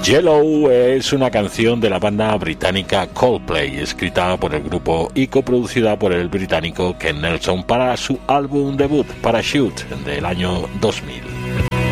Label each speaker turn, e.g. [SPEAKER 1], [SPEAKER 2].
[SPEAKER 1] Yellow es una canción de la banda británica Coldplay, escrita por el grupo y coproducida por el británico Ken Nelson para su álbum debut Parachute del año 2000.